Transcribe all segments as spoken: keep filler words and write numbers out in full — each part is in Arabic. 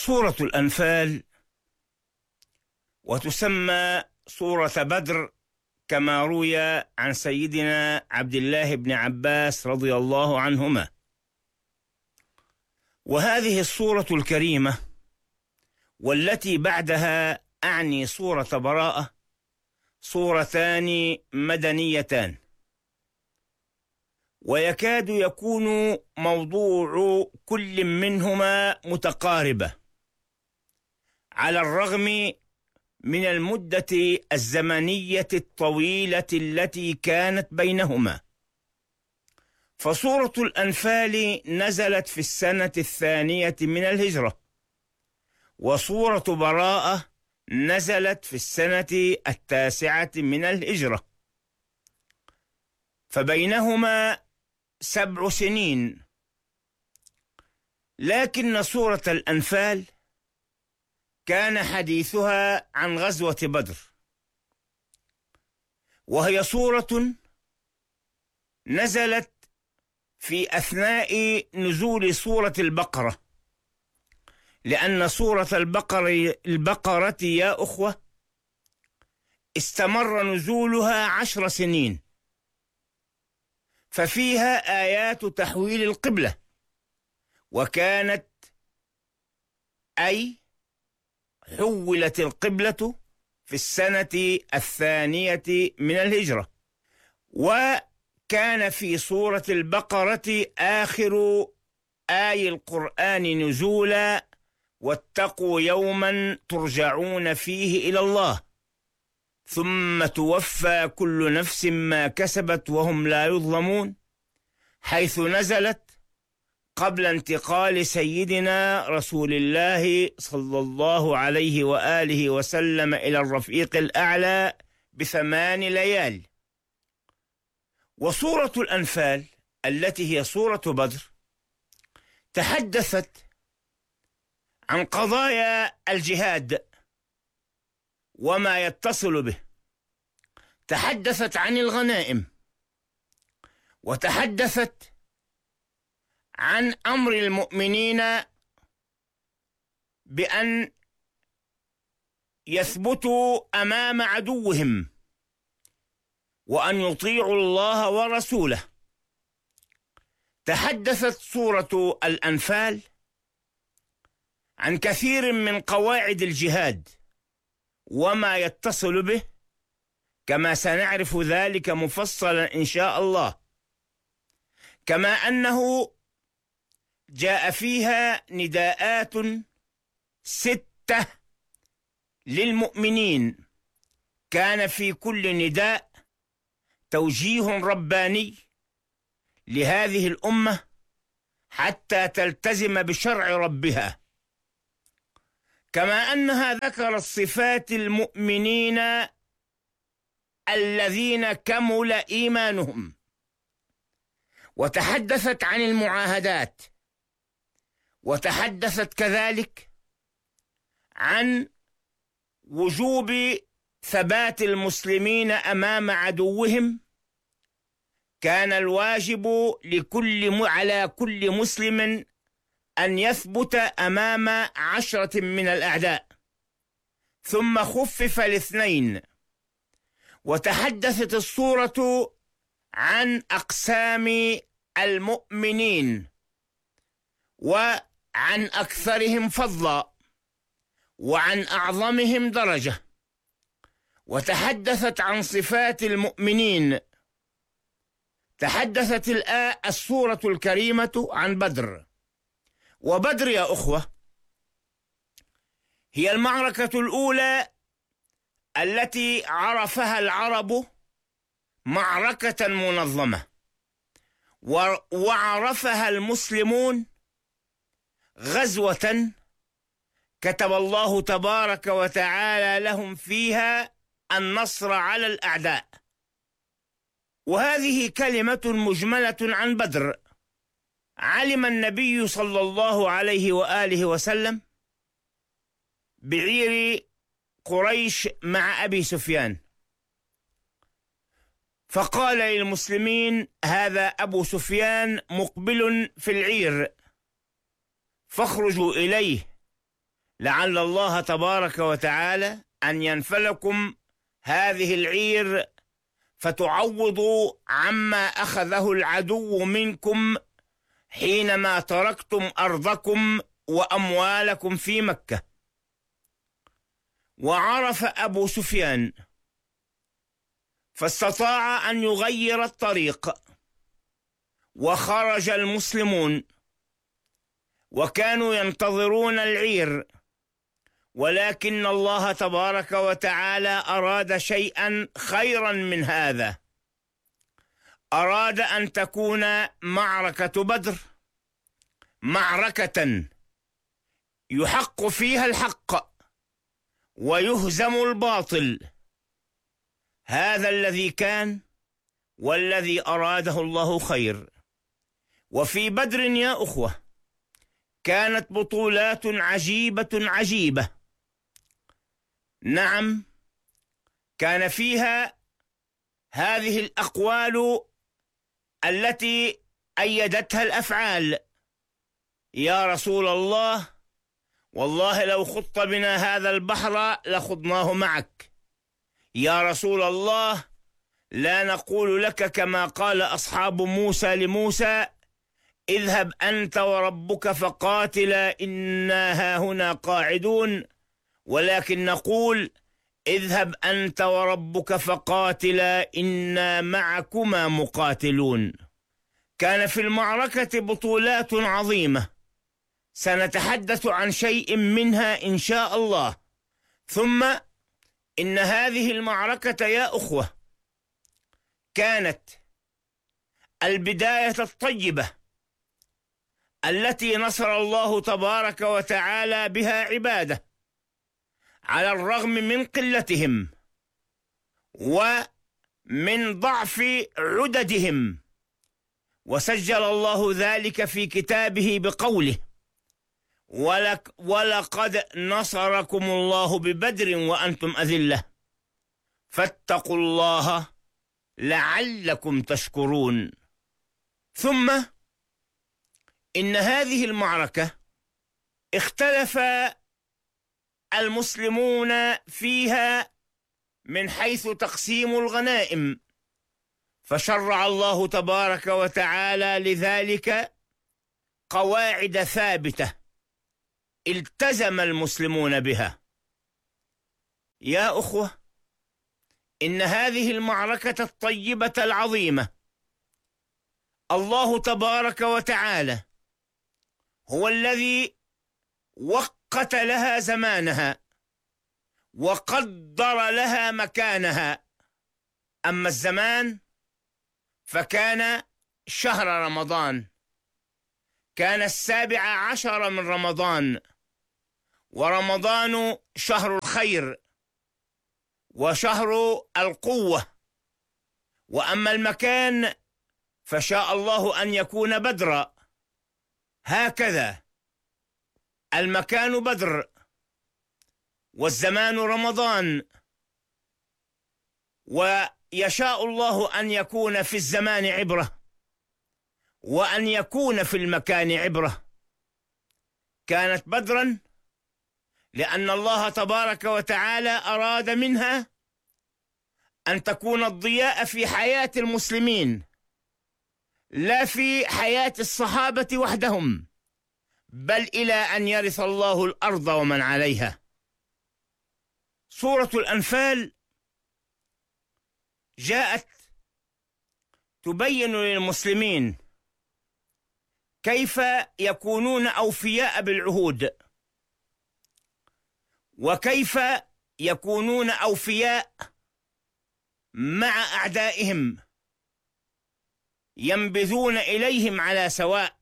سورة الأنفال وتسمى سورة بدر كما روي عن سيدنا عبد الله بن عباس رضي الله عنهما. وهذه السورة الكريمة والتي بعدها أعني سورة براءة سورتان مدنيتان، ويكاد يكون موضوع كل منهما متقاربة على الرغم من المدة الزمنية الطويلة التي كانت بينهما. فسورة الأنفال نزلت في السنة الثانية من الهجرة، وسورة براءة نزلت في السنة التاسعة من الهجرة، فبينهما سبع سنين. لكن سورة الأنفال كان حديثها عن غزوة بدر، وهي سورة نزلت في أثناء نزول سورة البقرة، لأن سورة البقرة, البقرة يا أخوة استمر نزولها عشر سنين، ففيها آيات تحويل القبلة، وكانت أي حولت القبلة في السنة الثانية من الهجرة. وكان في سورة البقرة آخر آي القرآن نزولا: واتقوا يوما ترجعون فيه إلى الله ثم توفى كل نفس ما كسبت وهم لا يظلمون، حيث نزلت قبل انتقال سيدنا رسول الله صلى الله عليه وآله وسلم إلى الرفيق الأعلى بثمان ليال. وسورة الأنفال التي هي سورة بدر تحدثت عن قضايا الجهاد وما يتصل به، تحدثت عن الغنائم، وتحدثت عن أمر المؤمنين بأن يثبتوا أمام عدوهم وأن يطيعوا الله ورسوله. تحدثت سورة الأنفال عن كثير من قواعد الجهاد وما يتصل به، كما سنعرف ذلك مفصلا إن شاء الله، كما أنه جاء فيها نداءات ستة للمؤمنين، كان في كل نداء توجيه رباني لهذه الأمة حتى تلتزم بشرع ربها، كما أنها ذكرت صفات المؤمنين الذين كمل إيمانهم، وتحدثت عن المعاهدات، وتحدثت كذلك عن وجوب ثبات المسلمين أمام عدوهم. كان الواجب لكل على كل مسلم أن يثبت أمام عشرة من الأعداء، ثم خفف الاثنين. وتحدثت السورة عن أقسام المؤمنين وعن أكثرهم فضلا وعن أعظمهم درجة، وتحدثت عن صفات المؤمنين. تحدثت السورة الكريمة عن بدر. وبدر يا أخوة هي المعركة الأولى التي عرفها العرب معركة منظمة، وعرفها المسلمون غزوة كتب الله تبارك وتعالى لهم فيها النصر على الأعداء. وهذه كلمة مجملة عن بدر. علم النبي صلى الله عليه وآله وسلم بعير قريش مع أبي سفيان، فقال للمسلمين: هذا أبو سفيان مقبل في العير، فاخرجوا إليه لعل الله تبارك وتعالى أن ينفلكم هذه العير فتعوضوا عما أخذه العدو منكم حينما تركتم أرضكم وأموالكم في مكة. وعرف أبو سفيان فاستطاع أن يغير الطريق، وخرج المسلمون وكانوا ينتظرون العير، ولكن الله تبارك وتعالى أراد شيئا خيرا من هذا، أراد أن تكون معركة بدر معركة يحق فيها الحق ويهزم الباطل. هذا الذي كان والذي أراده الله خير. وفي بدر يا أخوة كانت بطولات عجيبة عجيبة. نعم، كان فيها هذه الأقوال التي أيدتها الأفعال: يا رسول الله، والله لو خضت بنا هذا البحر لخضناه معك. يا رسول الله، لا نقول لك كما قال أصحاب موسى لموسى: اذهب أنت وربك فقاتلا إنا هاهنا قاعدون، ولكن نقول: اذهب أنت وربك فقاتلا إنا معكما مقاتلون. كان في المعركة بطولات عظيمة سنتحدث عن شيء منها إن شاء الله. ثم إن هذه المعركة يا أخوة كانت البداية الطيبة التي نصر الله تبارك وتعالى بها عباده على الرغم من قلتهم ومن ضعف عددهم. وسجل الله ذلك في كتابه بقوله: ولك ولقد نصركم الله ببدر وأنتم أذلة فاتقوا الله لعلكم تشكرون. ثم إن هذه المعركة اختلف المسلمون فيها من حيث تقسيم الغنائم، فشرع الله تبارك وتعالى لذلك قواعد ثابتة التزم المسلمون بها. يا أخوة، إن هذه المعركة الطيبة العظيمة الله تبارك وتعالى هو الذي وقت لها زمانها وقدر لها مكانها. أما الزمان فكان شهر رمضان، كان السابع عشر من رمضان، ورمضان شهر الخير وشهر القوة. وأما المكان فشاء الله أن يكون بدرا، هكذا المكان بدر والزمان رمضان. ويشاء الله أن يكون في الزمان عبرة وأن يكون في المكان عبرة. كانت بدرا لأن الله تبارك وتعالى أراد منها أن تكون الضياء في حياة المسلمين، لا في حياة الصحابة وحدهم، بل إلى أن يرث الله الأرض ومن عليها. سورة الأنفال جاءت تبين للمسلمين كيف يكونون أوفياء بالعهود، وكيف يكونون أوفياء مع أعدائهم، ينبذون إليهم على سواء.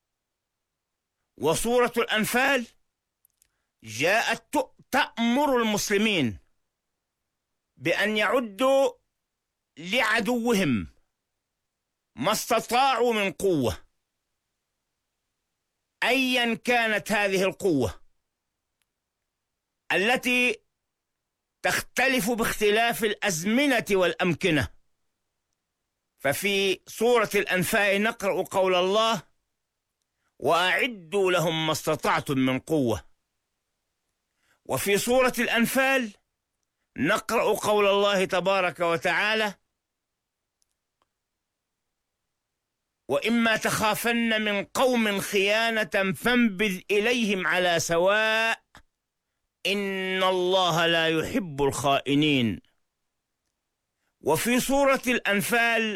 وسورة الأنفال جاءت تأمر المسلمين بأن يعدوا لعدوهم ما استطاعوا من قوة، أيا كانت هذه القوة التي تختلف باختلاف الأزمنة والأمكنة. ففي سورة الأنفال نقرأ قول الله: وأعدوا لهم ما استطعتم من قوة. وفي سورة الأنفال نقرأ قول الله تبارك وتعالى: وإما تخافن من قوم خيانة فانبذ إليهم على سواء إن الله لا يحب الخائنين. وفي سورة الأنفال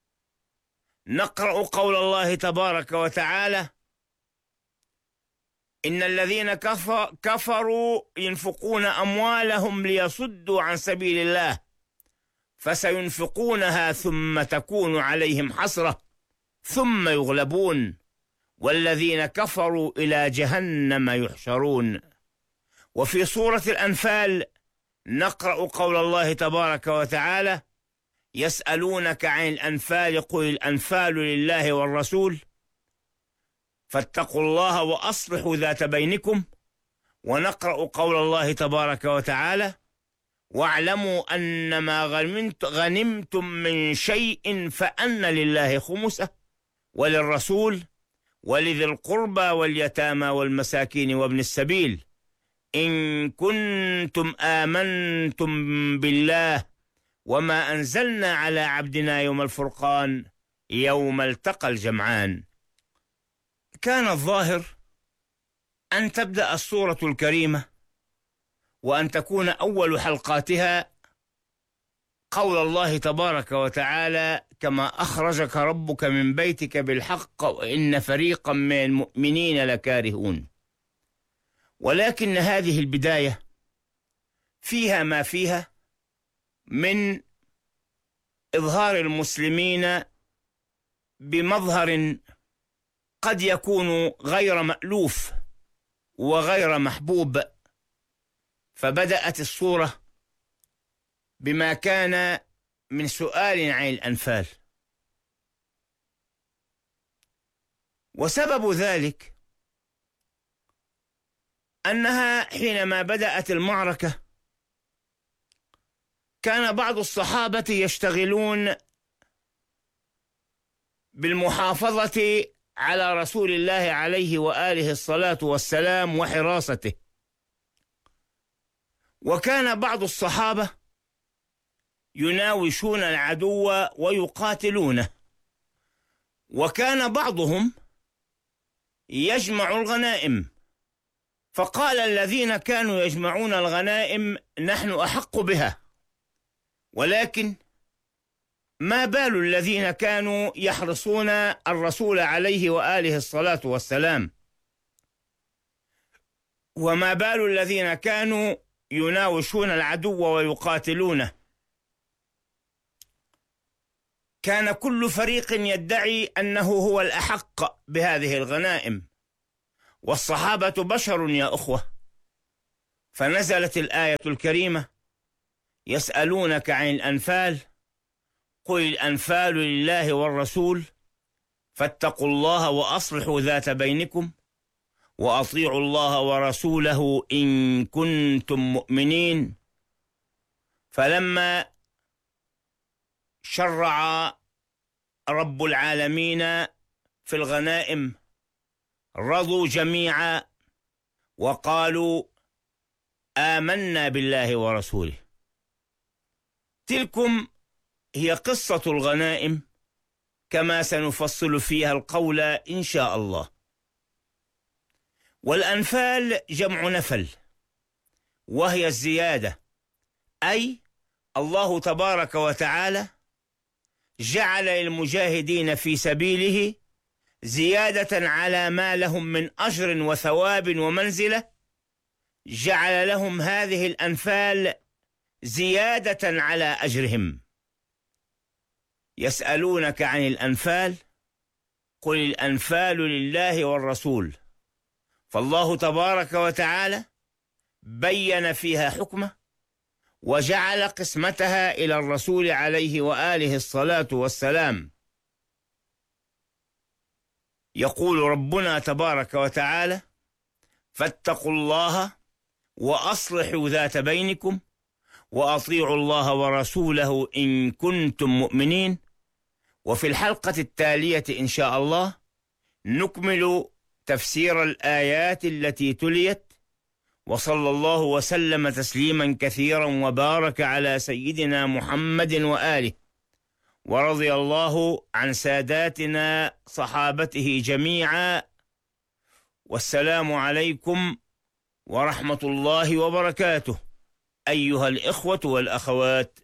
نقرأ قول الله تبارك وتعالى: إن الذين كفروا ينفقون أموالهم ليصدوا عن سبيل الله فسينفقونها ثم تكون عليهم حسرة ثم يغلبون والذين كفروا إلى جهنم يحشرون. وفي سورة الأنفال نقرأ قول الله تبارك وتعالى: يسألونك عن الأنفال قل الأنفال لله والرسول فاتقوا الله وأصلحوا ذات بينكم. ونقرأ قول الله تبارك وتعالى: واعلموا أنما غنمتم من شيء فأن لله خمسه وللرسول ولذي القربى واليتامى والمساكين وابن السبيل إن كنتم آمنتم بالله وما أنزلنا على عبدنا يوم الفرقان يوم التقى الجمعان. كان الظاهر أن تبدأ السورة الكريمة وأن تكون أول حلقاتها قول الله تبارك وتعالى: كما أخرجك ربك من بيتك بالحق وإن فريقا من المؤمنين لكارهون. ولكن هذه البداية فيها ما فيها من إظهار المسلمين بمظهر قد يكون غير مألوف وغير محبوب. فبدأت السورة بما كان من سؤال عن الأنفال، وسبب ذلك أنها حينما بدأت المعركة كان بعض الصحابة يشتغلون بالمحافظة على رسول الله عليه وآله الصلاة والسلام وحراسته، وكان بعض الصحابة يناوشون العدو ويقاتلونه، وكان بعضهم يجمع الغنائم. فقال الذين كانوا يجمعون الغنائم: نحن أحق بها، ولكن ما بال الذين كانوا يحرصون الرسول عليه وآله الصلاة والسلام، وما بال الذين كانوا يناوشون العدو ويقاتلونه؟ كان كل فريق يدعي أنه هو الأحق بهذه الغنائم، والصحابة بشر يا أخوة. فنزلت الآية الكريمة: يسألونك عن الأنفال قل الأنفال لله والرسول فاتقوا الله وأصلحوا ذات بينكم وأطيعوا الله ورسوله إن كنتم مؤمنين. فلما شرع رب العالمين في الغنائم رضوا جميعا وقالوا آمنا بالله ورسوله. تلكم هي قصة الغنائم كما سنفصل فيها القول إن شاء الله. والأنفال جمع نفل، وهي الزيادة، أي الله تبارك وتعالى جعل للمجاهدين في سبيله زيادة على ما لهم من أجر وثواب ومنزلة، جعل لهم هذه الأنفال زيادة على أجرهم. يسألونك عن الأنفال قل الأنفال لله والرسول. فالله تبارك وتعالى بين فيها حكمه وجعل قسمتها إلى الرسول عليه وآله الصلاة والسلام. يقول ربنا تبارك وتعالى: فاتقوا الله وأصلحوا ذات بينكم وأطيعوا الله ورسوله إن كنتم مؤمنين. وفي الحلقة التالية إن شاء الله نكمل تفسير الآيات التي تليت وصلى الله وسلم تسليما كثيرا وبارك على سيدنا محمد وآله، ورضي الله عن ساداتنا صحابته جميعا. والسلام عليكم ورحمة الله وبركاته أيها الإخوة والأخوات.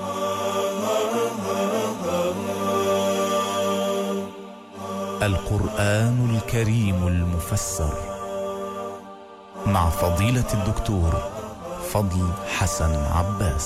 القرآن الكريم المفسر مع فضيلة الدكتور فضل حسن عباس.